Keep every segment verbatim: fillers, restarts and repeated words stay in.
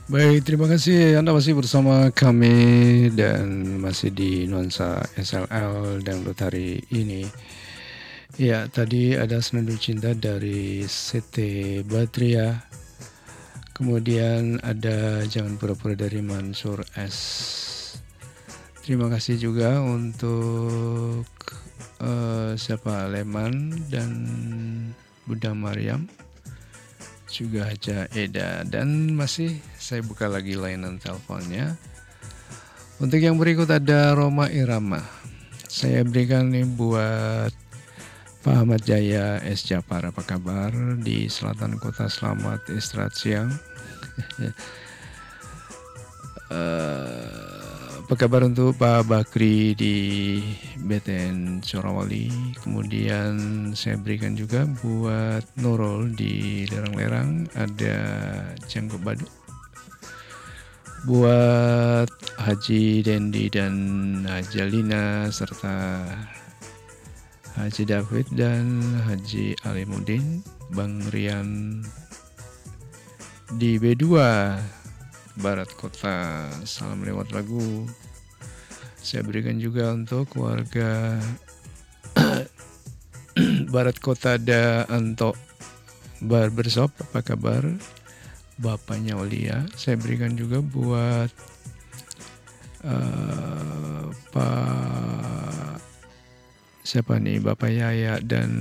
Baik, terima kasih Anda masih bersama kami dan masih di Nuansa S L L Dangdut hari ini. Ya, tadi ada Senandung Cinta dari Siti Badriah. Kemudian ada Jangan Pura-Pura dari Mansur S. Terima kasih juga untuk uh, siapa Leman dan Bunda Maryam, juga Haja Eda, dan masih saya buka lagi layanan teleponnya. Untuk yang berikut ada Roma Irama. Saya berikan nih buat Pak Ahmad Jaya S. Japar, apa kabar di selatan kota, selamat istirahat siang. uh, Apa kabar untuk Pak Bakri di B T N Corawali. Kemudian saya berikan juga buat Nurul di Lerang-Lerang, ada Canggup Badu. Buat Haji Dendi dan Haji Alina serta Haji David dan Haji Alimuddin, Bang Rian di B dua Barat Kota, salam lewat lagu. Saya berikan juga untuk warga Barat Kota, ada Anto Barbershop, apa kabar bapaknya Olia. Saya berikan juga buat uh, Pak siapa nih, Bapak Yaya dan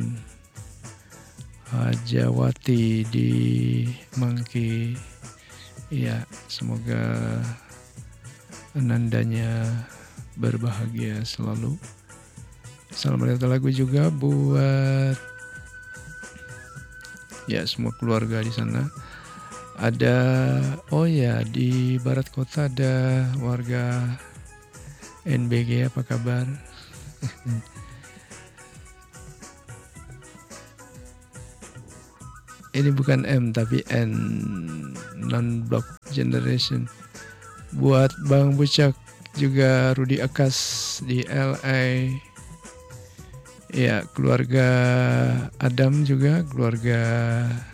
Hajawati di Mangki. Ya, semoga anandanya berbahagia selalu. Salam lewat lagu juga buat ya semua keluarga di sana. Ada oh ya, di Barat Kota ada warga N B G, apa kabar? Ini bukan M tapi N, non-block generation. Buat Bang Bucak, juga Rudi Akas di L A. Ya, keluarga Adam juga, keluarga